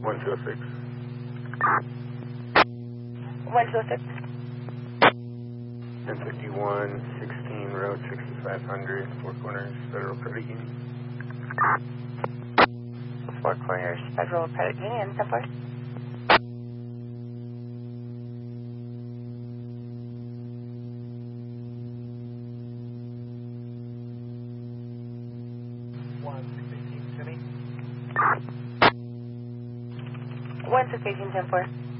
1206. 1206. 1051, 16 Road, 6500, Four Corners, Federal Credit Union. Four Corners, Federal Credit Union, 10-4. Timmy. 1618, 10-4.